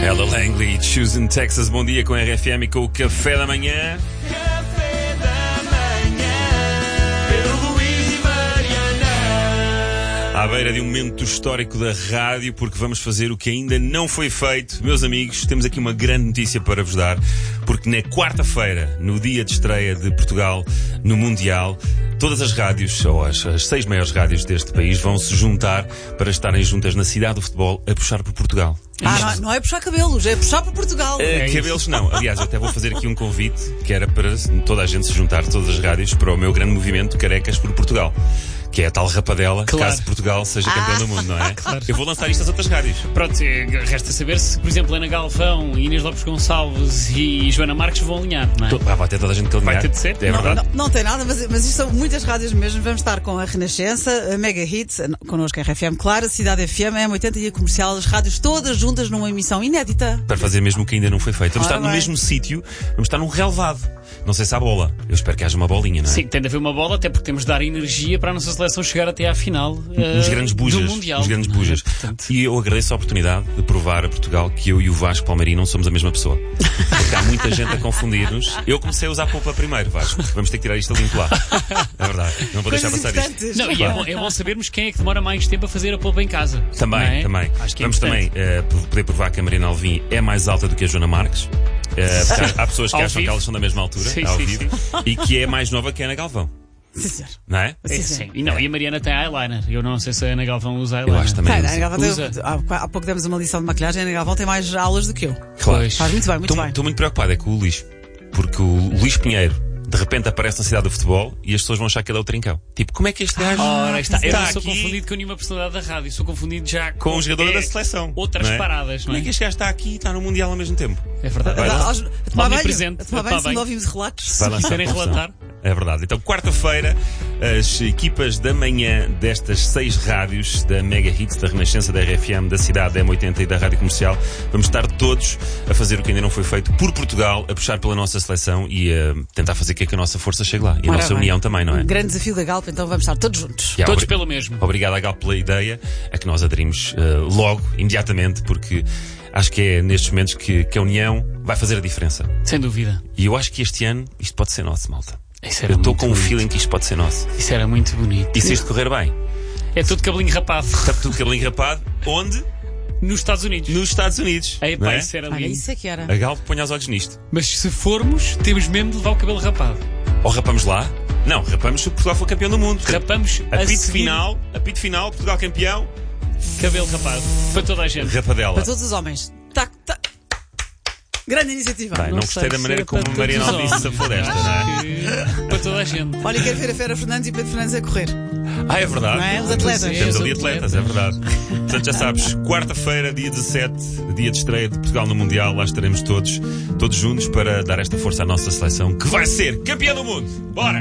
Ella Langley, Choosing Texas. Bom dia com a RFM e com o Café da Manhã. Café da Manhã, Pedro Luís e Mariana. À beira de um momento histórico da rádio, porque vamos fazer o que ainda não foi feito. Meus amigos, temos aqui uma grande notícia para vos dar, porque na quarta-feira, no dia de estreia de Portugal no Mundial, todas as rádios, ou as 6 maiores rádios deste país, vão se juntar para estarem juntas na cidade do futebol a puxar por Portugal. Não é puxar cabelos, é puxar por Portugal. Cabelos não. Aliás, eu até vou fazer aqui um convite que era para toda a gente se juntar, todas as rádios, para o meu grande movimento Carecas por Portugal. Que é a tal rapadela, claro, caso Portugal seja campeão do mundo, não é? Claro. Eu vou lançar isto às outras rádios. Pronto, resta saber se, por exemplo, Ana Galvão, Inês Lopes Gonçalves e Joana Marques vão alinhar, não é? Vai ter toda a gente que alinhar. Vai ter de ser. É verdade. Não tem nada, mas isto são muitas rádios mesmo. Vamos estar com a Renascença, a Mega Hits, connosco a RFM, claro, a Cidade FM, a M80 e a Comercial, as rádios todas juntas numa emissão inédita. Para fazer mesmo o que ainda não foi feito. Vamos Ora estar no bem. mesmo sítio, vamos estar num relevado. Não sei se há bola. Eu espero que haja uma bolinha, não é? Sim, tem de haver uma bola, até porque temos de dar energia para a nossa seleção chegar até à final Os grandes bujas. do Mundial. Os grandes bujas. Portanto, E eu agradeço a oportunidade de provar a Portugal que eu e o Vasco Palmeirinho não somos a mesma pessoa. Porque há muita gente a confundir-nos. Eu comecei a usar a polpa primeiro, Vasco. Vamos ter que tirar isto a limpo lá. É verdade. Não vou deixar Coisas passar isto. importantes. não, e é bom sabermos quem é que demora mais tempo a fazer a polpa em casa. Também, não é? também. Acho que é Vamos importante. também poder provar que a Mariana Alvim é mais alta do que a Joana Marques. Porque há pessoas que Ao acham vivo. que elas são da mesma altura, Sim, ao sim, vivo, e que é mais nova que a Ana Galvão. Sim, senhor. Não é? É, sim. E a Mariana tem eyeliner. Eu não sei se a Ana Galvão usa Eu eyeliner. acho também. Tem, a Ana Galvão Usa. há pouco demos uma lição de maquilhagem, a Ana Galvão tem mais aulas do que eu. Claro. Pois. Faz muito bem, muito bem. Estou muito preocupado é com o Luís. Porque o Luís Pinheiro de repente aparece na cidade do futebol e as pessoas vão achar que ele é o Trincão. Tipo, como é que este gajo Ora, está. Eu está não sou aqui confundido com nenhuma personalidade da rádio, sou confundido já com o jogador da seleção? Outras não é? paradas, Como não é é? que este gajo está aqui e está no Mundial ao mesmo tempo? É verdade. Vai lá. A tomar banho, Omnipresente, a tomar a banho, tomar se não banho. ouvimos relatos. Vai lançar Querem confusão. relatar? É verdade. Então, quarta-feira, as equipas da manhã destas 6 rádios, da Mega Hits, da Renascença, da RFM, da Cidade, da M80 e da Rádio Comercial, vamos estar todos a fazer o que ainda não foi feito por Portugal, a puxar pela nossa seleção e a tentar fazer que a nossa força chegue lá. E a Ora nossa bem. união também, não é? Um grande desafio da Galp, então vamos estar todos juntos. E Todos pelo mesmo. Obrigado à Galp pela ideia, a que nós aderimos logo, imediatamente, porque acho que é nestes momentos que a união vai fazer a diferença. Sem dúvida. E eu acho que este ano isto pode ser nosso, malta. Isso era Eu estou muito com um bonito. feeling que isto pode ser nosso. Isso era muito bonito. E se isto correr bem? É tudo cabelinho rapado. Está tudo cabelinho rapado. Onde? Nos Estados Unidos. Nos Estados Unidos. Aí, não pá, é? isso era Olha, lindo. isso é que era. A Galp põe os olhos nisto. Mas se formos, temos mesmo de levar o cabelo rapado. Ou rapamos lá? Não, rapamos se Portugal for campeão do mundo. Rapamos Apito seguir, final, Portugal campeão, cabelo rapado. Para toda a gente. rapadela. Para todos os homens. Tac, tac. Grande iniciativa. Bem, não sei gostei da se maneira é como para a Mariana todos os Alvim se homens. safou desta, não é? Acho que para toda a gente. Olha, quero ver a Fera Fernandes e Pedro Fernandes a correr. Ah, é verdade. Não é? Os atletas. Temos Os ali atletas, é verdade. Portanto, já sabes, quarta-feira, dia 17, dia de estreia de Portugal no Mundial, lá estaremos todos juntos para dar esta força à nossa seleção, que vai ser campeã do mundo. Bora!